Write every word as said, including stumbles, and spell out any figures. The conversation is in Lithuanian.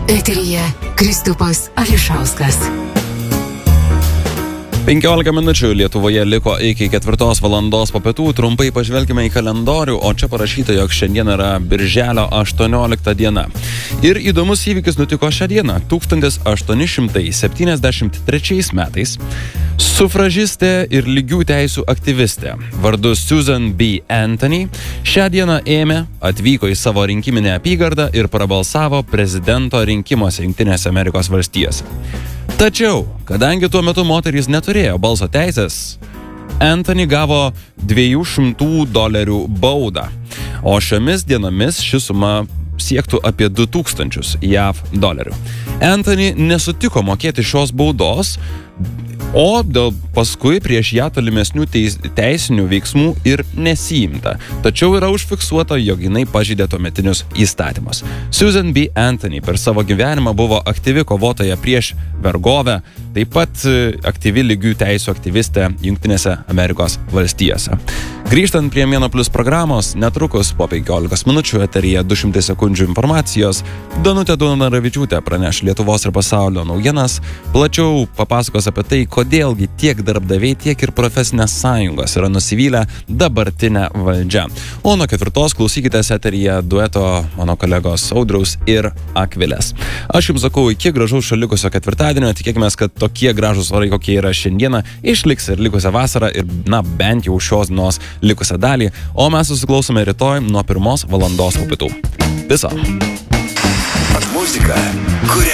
Eteryje Kristupas Ališauskas. penkiolika minučių Lietuvoje liko iki ketvirtos valandos po pietų. Trumpai pažvelgime į kalendorių, o čia parašyta, jog šiandien yra birželio aštuoniolikta diena. Ir įdomus įvykis nutiko šią dieną. tūkstantis aštuoni šimtai septyniasdešimt trečiais metais sufražistė ir lygių teisių aktyvistė vardu Susan B. Anthony šią dieną ėmė, atvyko į savo rinkiminę apygardą ir prabalsavo prezidento rinkimuose Jungtinėse Amerikos valstijose. Tačiau, kadangi tuo metu moterys neturėjo balso teisės, Anthony gavo dviejų šimtų dolerių baudą, o šiomis dienomis ši suma siektų apie du tūkstančius jav dolerių. Anthony nesutiko mokėti šios baudos, o dėl paskui prieš ją tolimesnių teis, teisinių veiksmų ir nesiimta. Tačiau yra užfiksuota, jog jinai pažeidė tuometinius įstatymus. Susan B. Anthony per savo gyvenimą buvo aktyvi kovotoja prieš vergovę, taip pat aktyvi lygių teisų aktyvistė Jungtinėse Amerikos valstijose. Grįžtant prie Mėnuo Plius programos, netrukus po penkiolikos minučių eteryje du šimtai sekundžių informacijos, Danutė Donaravičiūtė praneš Lietuvos ir pasaulio naujienas, plačiau papasakos apie tai, kodėlgi tiek darbdaviai, tiek ir profesinės sąjungos yra nusivylę dabartinę valdžią. O nuo ketvirtos klausykitės eteryje dueto mano kolegos Audriaus ir Akvilės. Aš jums sakau, iki gražaus šalikusio ketvirtadienio, tikėkime, kad tokie gražus orai, kokie yra šiandieną, išliks ir likusią vasarą ir, na, bent jau šios dienos likusią dalį, o mes susiklausome rytoj nuo pirmos valandos po pietų. Viso. Muzika, kuria